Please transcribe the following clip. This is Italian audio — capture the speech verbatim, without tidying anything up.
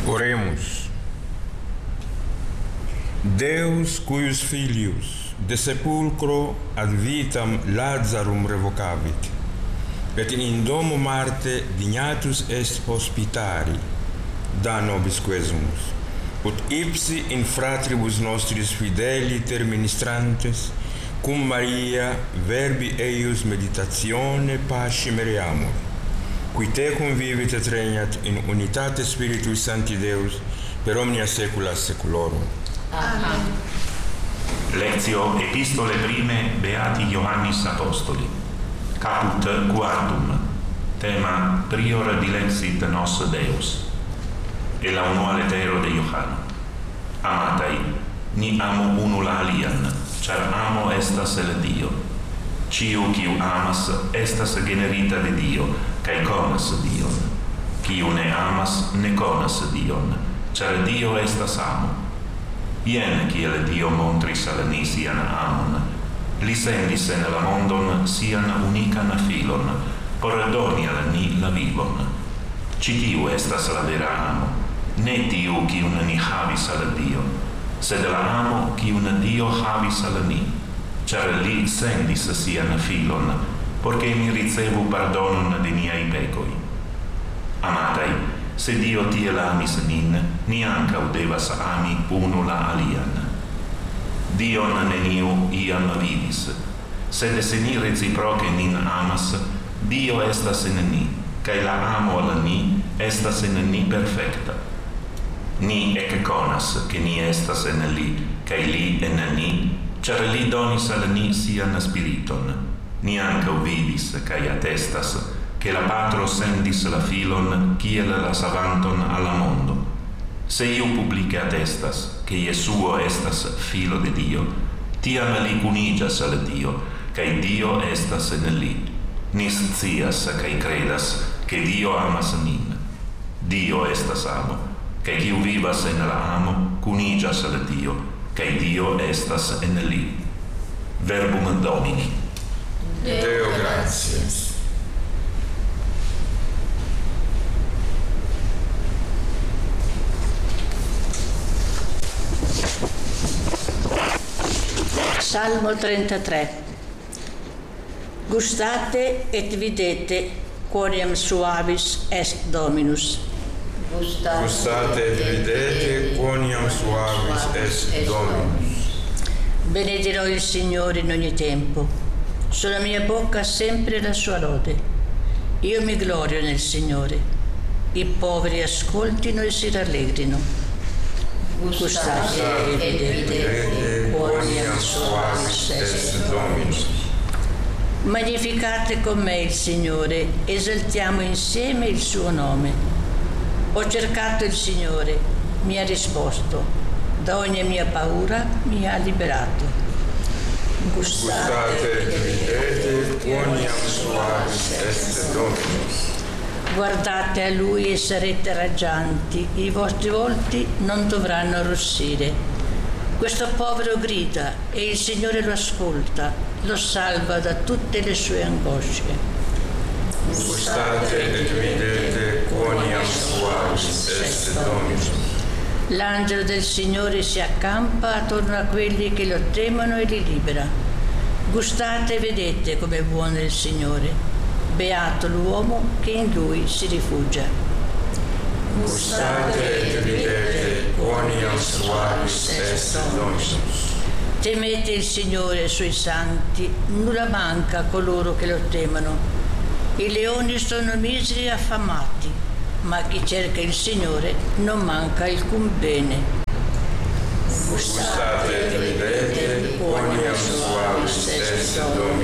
Oremos. Deus, cuius filius de sepulcro ad vitam Lazarum revocavit, et in domo Marte dignatus est hospitari, da nobis quesumus, ut ipsi in fratribus nostris fideli terministrantes, cum Maria verbi eius meditatione pascimereamur, qui te convivit et regnat in unitate Spiritui Sancti Deus, per omnia saecula saeculorum. Amen. Lectio Epistole Prime Beati Ioannis Apostoli. Caput quartum. Tema Prior dilexit nos Deus. E la unuale letero de Iohanno. Amatai, ni amo unula alian, char amo estas el Dio. Ciu quiu amas estas generita de Dio, cae conas Dion. Ciu ne amas ne conas Dion, char Dio estas amo. Ien kiel Dio montris al ni sian amon, li sendis en la mondon sian unican filon, por doni al ni la vivon. Ci tiu estas la vera amo, ne tiu quiun ni havis al Dio, sed la amo quiun Dio havis al ni, char li sendis sian filon, porche mi ricevu pardonon de miei pecoi. Amatai, se Dio tiel amis nin, ni ancau devas ami unula alian. Dion neniu iam vidis, sed se ni reciproce nin amas, Dio estas in ni, cae la amo al ni estas in ni perfecta. Ni ec conas che ni estas in li, cae li in ni, char li donis al ni sian spiriton. Ni ancau vidis, cae attestas, che la Patro sendis la filon kiel la savanton alla mondo. Se io publice attestas che Iesuo estas filo de Dio, tiam li cunigas al Dio, cae Dio estas in li. Ni scias cae credas che Dio amas nin. Dio estas amo, cae quiu vivas in la amo cunigas al Dio, cae Dio estas in li. Verbum Domini. Deo gratias. Salmo trentatré. Gustate et videte quoniam suavis est Dominus. Gustate, Gustate et videte quoniam suavis est Dominus. Benedirò il Signore in ogni tempo. Sulla mia bocca sempre la sua lode. Io mi glorio nel Signore. I poveri ascoltino e si rallegrino. Gustate et videte quoniam suavis est Dominus. Magnificate con me il Signore, esaltiamo insieme il suo nome. Ho cercato il Signore, mi ha risposto, da ogni mia paura mi ha liberato. Gustate et videte quoniam suavis est Dominus. Guardate a Lui e sarete raggianti, i vostri volti non dovranno arrossire. Questo povero grida e il Signore lo ascolta, lo salva da tutte le sue angosce. Gustate et videte quoniam suavis est Dominus. L'angelo del Signore si accampa attorno a quelli che lo temono e li libera. Gustate e vedete com'è buono il Signore. Beato l'uomo che in lui si rifugia. Gustate et videte quoniam suavis est Dominus. Temete il Signore e i suoi santi, nulla manca a coloro che lo temono. I leoni sono miseri e affamati, ma chi cerca il Signore non manca alcun bene. Gustate et videte quoniam suavis est Dominus.